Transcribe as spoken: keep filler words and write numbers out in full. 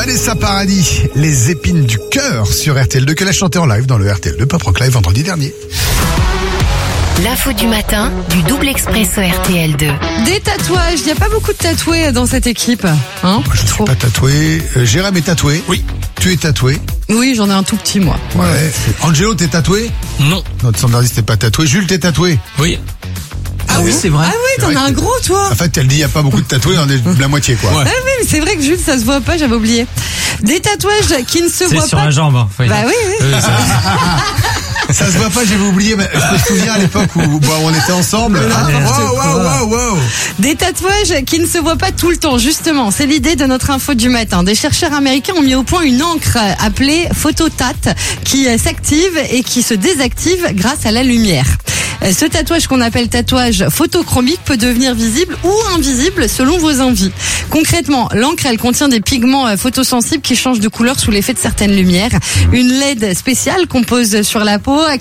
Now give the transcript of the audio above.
Vanessa Paradis, les épines du cœur sur R T L deux, qu'elle a chanté en live dans le R T L deux Pop Rock Live vendredi dernier. L'info du matin du double expresso R T L deux. Des tatouages, il n'y a pas beaucoup de tatoués dans cette équipe. Hein Moi, je ne suis pas tatoué. Euh, Jérém est tatoué. Oui. Tu es tatoué. Oui, j'en ai un tout petit moi. Ouais. Angelo, t'es tatoué? Non. Notre standardiste n'est pas tatoué. Jules, t'es tatoué? Oui. Ah oui, c'est vrai. Ah oui, t'en vrai as un que- gros toi. En fait, elle dit il n'y a pas beaucoup de tatoués, on est la moitié quoi. Ouais. Ah oui, mais c'est vrai que Jules, ça se voit pas, j'avais oublié. Des tatouages qui ne se C'est voient sur pas. la jambe. Hein. Faut Bah dire. oui, oui. Euh, ça- Ça se voit pas, j'avais oublié, mais je me souviens à l'époque où, où on était ensemble. Ah, wow, wow, wow, wow. Des tatouages qui ne se voient pas tout le temps, justement. C'est l'idée de notre info du matin. Des chercheurs américains ont mis au point une encre appelée Phototat qui s'active et qui se désactive grâce à la lumière. Ce tatouage qu'on appelle tatouage photochromique peut devenir visible ou invisible selon vos envies. Concrètement, l'encre, elle contient des pigments photosensibles qui changent de couleur sous l'effet de certaines lumières. Une L E D spéciale qu'on pose sur la peau